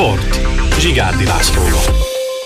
Sport. Zsigárdi Lászlóval.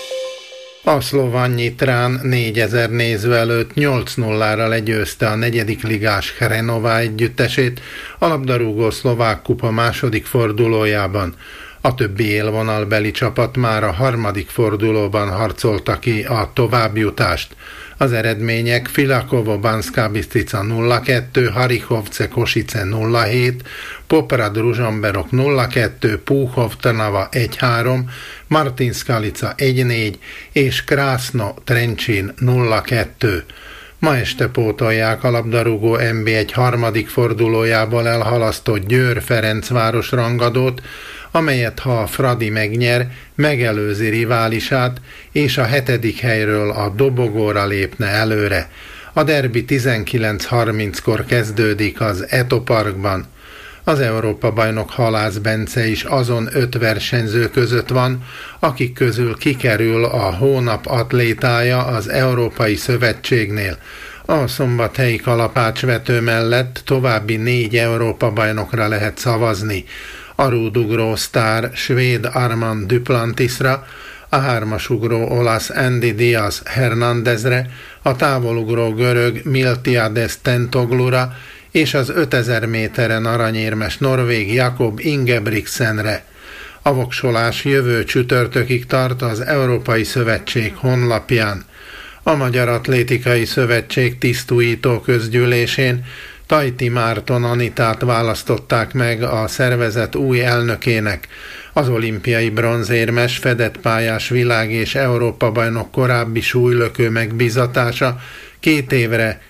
A Szlovan Nyitrán 4000 néző előtt 8-0-ra legyőzte a negyedik ligás Hrenová együttesét a labdarúgó szlovák kupa második fordulójában. A többi élvonalbeli csapat már a harmadik fordulóban harcolta ki a továbbjutást. Az eredmények: Filakovo Banská Bystrica 0-2, Harichovce Košice 0-7, Poprad Ružomberok 0-2, Púchov Trnava 1-3, Martin Skalica 1-4 és Krásno Trenčín 0-2. Ma este pótolják a labdarúgó NB1 harmadik fordulójából elhalasztott Győr-Ferencváros rangadót, amelyet ha a Fradi megnyer, megelőzi riválisát, és a 7. helyről a dobogóra lépne előre. A derbi 19:30-kor kezdődik az Eto Parkban. Az Európa-bajnok Halász Bence is azon 5 versenyző között van, akik közül kikerül a hónap atlétája az Európai Szövetségnél. A szombathelyi kalapácsvető mellett további 4 Európa-bajnokra lehet szavazni: a rúdugró sztár svéd Armand Duplantisra, a hármasugró olasz Andy Diaz Hernandezre, a távolugró görög Miltiades Tentoglura és az 5000 méteren aranyérmes norvég Jakob Ingebrigtsenre. A voksolás jövő csütörtökig tart az Európai Szövetség honlapján. A Magyar Atlétikai Szövetség tisztújító közgyűlésén Tajti Márton Anitát választották meg a szervezet új elnökének. Az olimpiai bronzérmes fedett pályás világ- és Európa-bajnok korábbi súlylökő megbízatása 2 évre,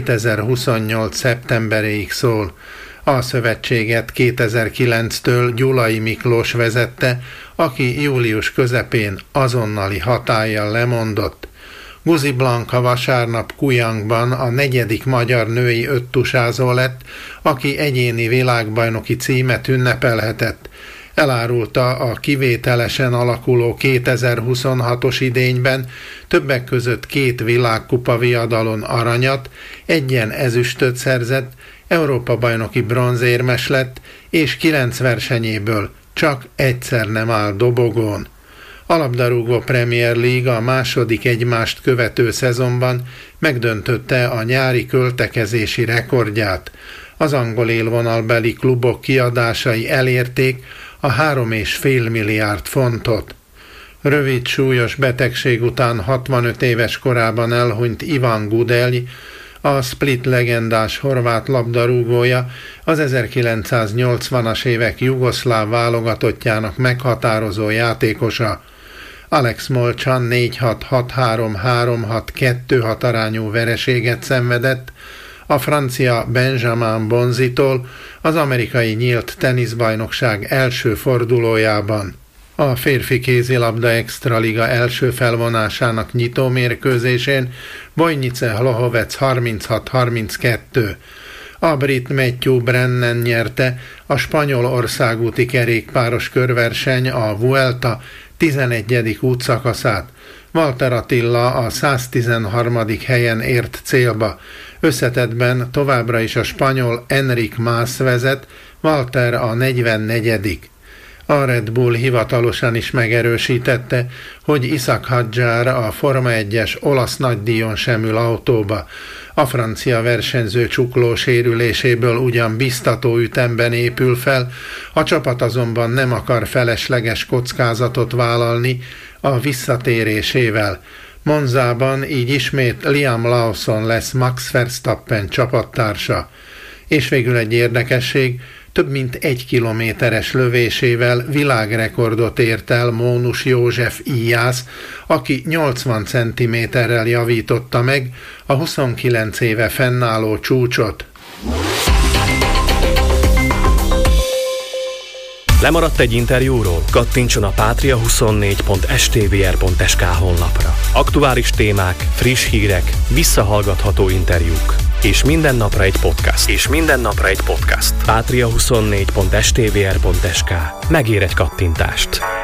2028. szeptemberéig szól. A szövetséget 2009-től Gyulai Miklós vezette, aki július közepén azonnali hatállyal lemondott. Guzi Blanka vasárnap Kujangban a 4. magyar női öttusázó lett, aki egyéni világbajnoki címet ünnepelhetett. Elárulta a kivételesen alakuló 2026-os idényben többek között 2 világkupa viadalon aranyat, 1 ezüstöt szerzett, Európa-bajnoki bronzérmes lett, és 9 versenyéből csak egyszer nem áll dobogón. A labdarúgó Premier League a második egymást követő szezonban megdöntötte a nyári költekezési rekordját. Az angol élvonalbeli klubok kiadásai elérték a 3,5 milliárd fontot. Rövid súlyos betegség után 65 éves korában elhunyt Ivan Gudelj, a Split legendás horvát labdarúgója, az 1980-as évek jugoszláv válogatottjának meghatározó játékosa. Alex Molchan 4-6, 6-3, 3-6, 2-6 arányú vereséget szenvedett a francia Benjamin Bonzitól az amerikai nyílt teniszbajnokság első fordulójában. A férfi kézilabda extraliga első felvonásának nyitó mérkőzésén Bojnice Hlohovec 36-32. A brit Matthew Brennan nyerte a spanyol országúti kerékpáros körverseny, a Vuelta 11. útszakaszát. Walter Attila a 113. helyen ért célba. Összetettben továbbra is a spanyol Enric Mas vezet, Walter a 44. A Red Bull hivatalosan is megerősítette, hogy Ishak Hadjar a Forma 1-es olasz nagydíjon sem ül autóba. A francia versenyző csukló sérüléséből ugyan biztató ütemben épül fel, a csapat azonban nem akar felesleges kockázatot vállalni a visszatérésével. Monzában így ismét Liam Lawson lesz Max Verstappen csapattársa. És végül egy érdekesség: több mint 1 kilométeres lövésével világrekordot ért el Mónus József Íjász, aki 80 cm-rel javította meg a 29 éve fennálló csúcsot. Lemaradt egy interjúról? Kattintson a patria24.stvr.sk honlapra. Aktuális témák, friss hírek, visszahallgatható interjúk. És minden napra egy podcast. Patria24.stvr.sk. Megér egy kattintást.